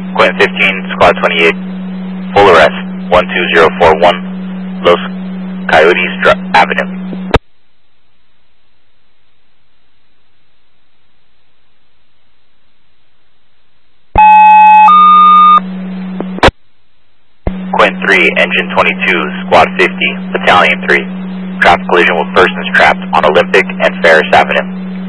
Quint 15, Squad 28, full arrest, 12041, Los Coyotes Avenue. Quint 3, Engine 22, Squad 50, Battalion 3. Traffic collision with persons trapped on Olympic and Ferris Avenue.